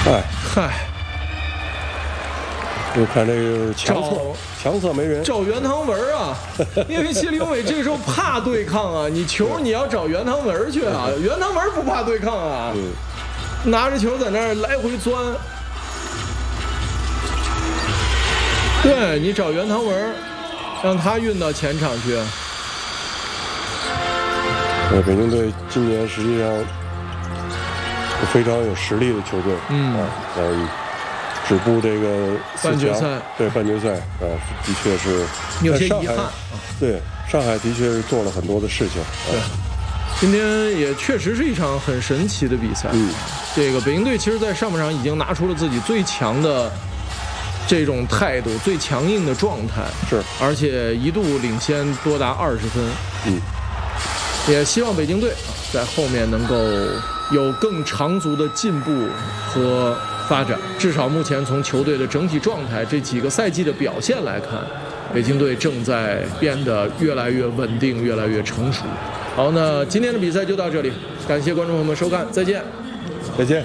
哎， 嗨， 我看这个强侧没人， 找袁唐文啊，因为谢立永伟这个时候怕对抗啊，你球你要找袁唐文去啊，袁唐文不怕对抗啊，拿着球在那儿来回钻，对你找袁唐文，让他运到前场去。 北京队今年实际上非常有实力的球队，止步这个半决赛， 对半决赛的确是有些遗憾。 对，上海的确是做了很多的事情。 对，今天也确实是一场很神奇的比赛。这个北京队其实在上半场已经拿出了自己最强的这种态度，最强硬的状态。 是， 而且一度领先多达20分。也希望北京队在后面能够有更长足的进步和发展，至少目前从球队的整体状态、这几个赛季的表现来看，北京队正在变得越来越稳定、越来越成熟。好，那今天的比赛就到这里，感谢观众朋友们收看，再见。 再见。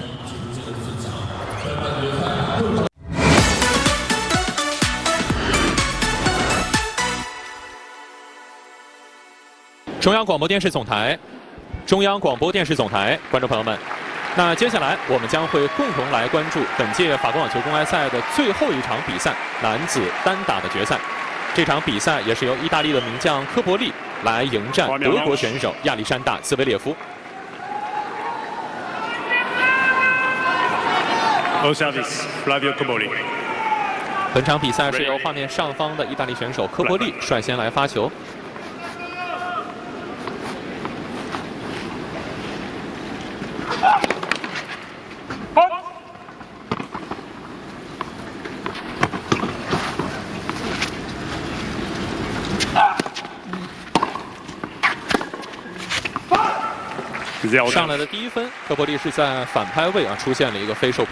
中央广播电视总台，观众朋友们，那接下来我们将会共同来关注本届法国网球公开赛的最后一场比赛——男子单打的决赛。这场比赛也是由意大利的名将科珀利来迎战德国选手亚历山大·兹维列夫。本场比赛是由画面上方的意大利选手科珀利率先来发球。上来的第一分，科珀利是在反拍位出现了一个飞手。